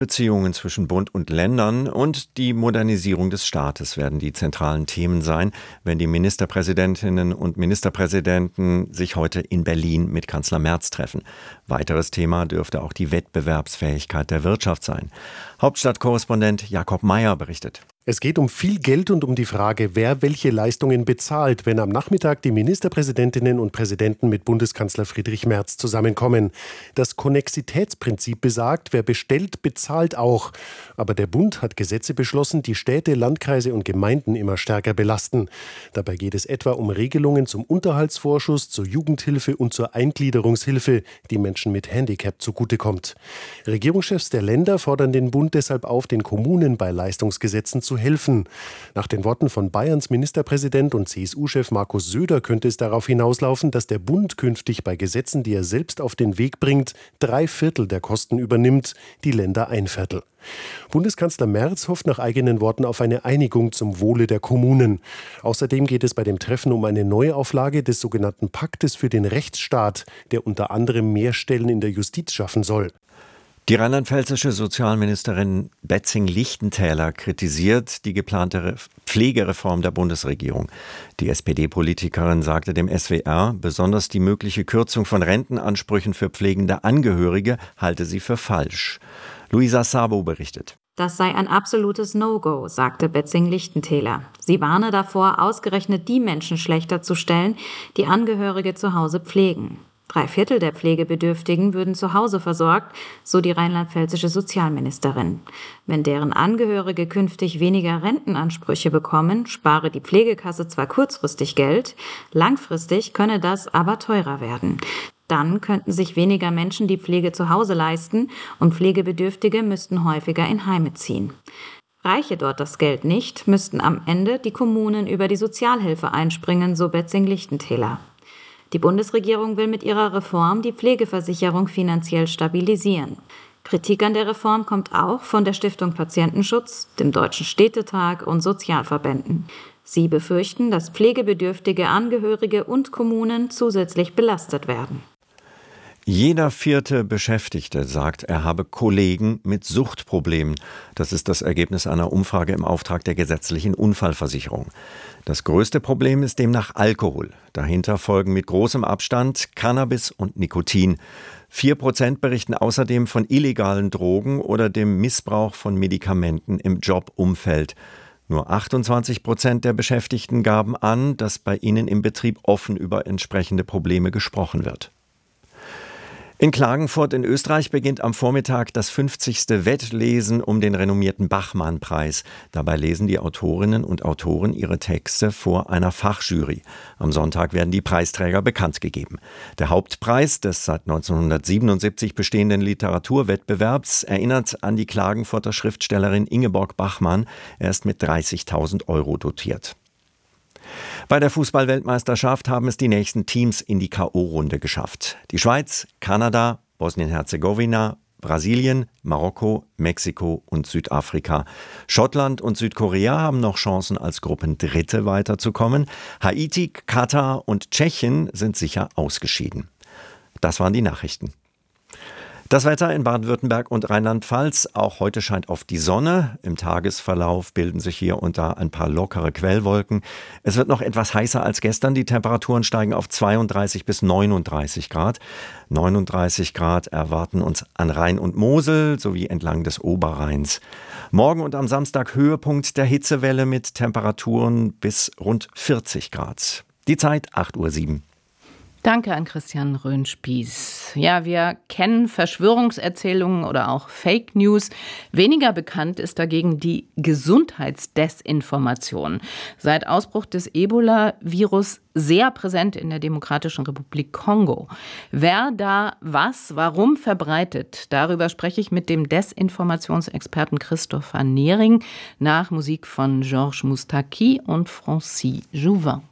Beziehungen zwischen Bund und Ländern und die Modernisierung des Staates werden die zentralen Themen sein, wenn die Ministerpräsidentinnen und Ministerpräsidenten sich heute in Berlin mit Kanzler Merz treffen. Weiteres Thema dürfte auch die Wettbewerbsfähigkeit der Wirtschaft sein. Hauptstadtkorrespondent Jakob Mayer berichtet. Es geht um viel Geld und um die Frage, wer welche Leistungen bezahlt, wenn am Nachmittag die Ministerpräsidentinnen und Präsidenten mit Bundeskanzler Friedrich Merz zusammenkommen. Das Konnexitätsprinzip besagt, wer bestellt, bezahlt auch. Aber der Bund hat Gesetze beschlossen, die Städte, Landkreise und Gemeinden immer stärker belasten. Dabei geht es etwa um Regelungen zum Unterhaltsvorschuss, zur Jugendhilfe und zur Eingliederungshilfe, die Menschen mit Handicap zugutekommt. Regierungschefs der Länder fordern den Bund deshalb auf, den Kommunen bei Leistungsgesetzen zu helfen. Nach den Worten von Bayerns Ministerpräsident und CSU-Chef Markus Söder könnte es darauf hinauslaufen, dass der Bund künftig bei Gesetzen, die er selbst auf den Weg bringt, 3/4 der Kosten übernimmt, die Länder 1/4. Bundeskanzler Merz hofft nach eigenen Worten auf eine Einigung zum Wohle der Kommunen. Außerdem geht es bei dem Treffen um eine Neuauflage des sogenannten Paktes für den Rechtsstaat, der unter anderem mehr Stellen in der Justiz schaffen soll. Die rheinland-pfälzische Sozialministerin Betzing-Lichtentäler kritisiert die geplante Pflegereform der Bundesregierung. Die SPD-Politikerin sagte dem SWR, besonders die mögliche Kürzung von Rentenansprüchen für pflegende Angehörige halte sie für falsch. Luisa Sabo berichtet. Das sei ein absolutes No-Go, sagte Betzing-Lichtentäler. Sie warne davor, ausgerechnet die Menschen schlechter zu stellen, die Angehörige zu Hause pflegen. 3/4 der Pflegebedürftigen würden zu Hause versorgt, so die rheinland-pfälzische Sozialministerin. Wenn deren Angehörige künftig weniger Rentenansprüche bekommen, spare die Pflegekasse zwar kurzfristig Geld, langfristig könne das aber teurer werden. Dann könnten sich weniger Menschen die Pflege zu Hause leisten und Pflegebedürftige müssten häufiger in Heime ziehen. Reiche dort das Geld nicht, müssten am Ende die Kommunen über die Sozialhilfe einspringen, so Betzing-Lichtentäler. Die Bundesregierung will mit ihrer Reform die Pflegeversicherung finanziell stabilisieren. Kritik an der Reform kommt auch von der Stiftung Patientenschutz, dem Deutschen Städtetag und Sozialverbänden. Sie befürchten, dass pflegebedürftige Angehörige und Kommunen zusätzlich belastet werden. Jeder 4. Beschäftigte sagt, er habe Kollegen mit Suchtproblemen. Das ist das Ergebnis einer Umfrage im Auftrag der gesetzlichen Unfallversicherung. Das größte Problem ist demnach Alkohol. Dahinter folgen mit großem Abstand Cannabis und Nikotin. 4% berichten außerdem von illegalen Drogen oder dem Missbrauch von Medikamenten im Jobumfeld. Nur 28% der Beschäftigten gaben an, dass bei ihnen im Betrieb offen über entsprechende Probleme gesprochen wird. In Klagenfurt in Österreich beginnt am Vormittag das 50. Wettlesen um den renommierten Bachmann-Preis. Dabei lesen die Autorinnen und Autoren ihre Texte vor einer Fachjury. Am Sonntag werden die Preisträger bekannt gegeben. Der Hauptpreis des seit 1977 bestehenden Literaturwettbewerbs erinnert an die Klagenfurter Schriftstellerin Ingeborg Bachmann. Er ist mit 30.000 € dotiert. Bei der Fußball-Weltmeisterschaft haben es die nächsten Teams in die K.O.-Runde geschafft. Die Schweiz, Kanada, Bosnien-Herzegowina, Brasilien, Marokko, Mexiko und Südafrika. Schottland und Südkorea haben noch Chancen, als Gruppendritte weiterzukommen. Haiti, Katar und Tschechien sind sicher ausgeschieden. Das waren die Nachrichten. Das Wetter in Baden-Württemberg und Rheinland-Pfalz. Auch heute scheint oft die Sonne. Im Tagesverlauf bilden sich hier und da ein paar lockere Quellwolken. Es wird noch etwas heißer als gestern. Die Temperaturen steigen auf 32 bis 39 Grad. 39 Grad erwarten uns an Rhein und Mosel sowie entlang des Oberrheins. Morgen und am Samstag Höhepunkt der Hitzewelle mit Temperaturen bis rund 40 Grad. Die Zeit 8:07 Uhr. Danke an Christian Röhnspieß. Ja, wir kennen Verschwörungserzählungen oder auch Fake News. Weniger bekannt ist dagegen die Gesundheitsdesinformation. Seit Ausbruch des Ebola-Virus sehr präsent in der Demokratischen Republik Kongo. Wer da was, warum verbreitet, darüber spreche ich mit dem Desinformationsexperten Christopher Nehring nach Musik von Georges Moustaki und Francis Jouvin.